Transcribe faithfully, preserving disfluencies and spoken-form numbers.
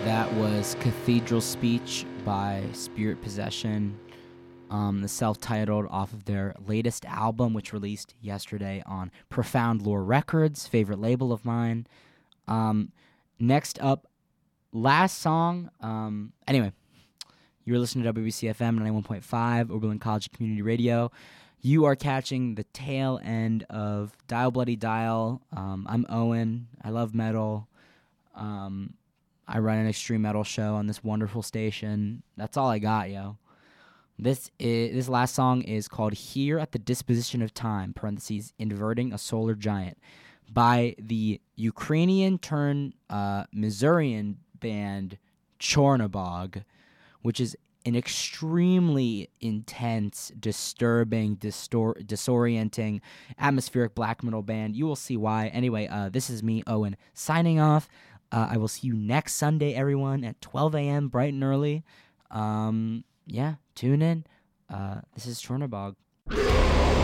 That was Cathedral Speech by Spirit Possession, um, the self-titled off of their latest album, which released yesterday on Profound Lore Records, favorite label of mine. Um, next up, last song. Um, anyway, you're listening to W B C F M ninety-one point five, Oberlin College Community Radio. You are catching the tail end of Dial Bloody Dial. Um, I'm Owen. I love metal. Um... I run an extreme metal show on this wonderful station. That's all I got, yo. This is this last song is called Here at the Disposition of Time, parentheses, Inverting a Solar Giant, by the Ukrainian turned uh, Missourian band Chornobog, which is an extremely intense, disturbing, distor- disorienting, atmospheric black metal band. You will see why. Anyway, uh, this is me, Owen, signing off. Uh, I will see you next Sunday, everyone, at twelve a.m., bright and early. Um, yeah, tune in. Uh, this is Chornobog.